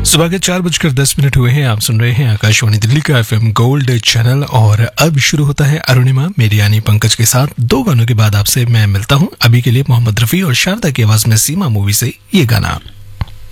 सुबह के 4:10 हुए हैं। आप सुन रहे हैं आकाशवाणी दिल्ली का FM गोल्ड चैनल और अब शुरू होता है अरुणिमा मेरी यानी पंकज के साथ। 2 गानों के बाद आपसे मैं मिलता हूं। अभी के लिए मोहम्मद रफी और शारदा की आवाज में सीमा मूवी से ये गाना।